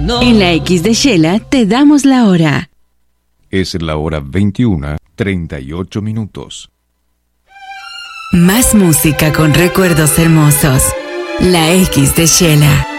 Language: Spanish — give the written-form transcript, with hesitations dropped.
En la X de Shela te damos la hora. Es la hora 21:38. Más música con recuerdos hermosos. La X de Shela.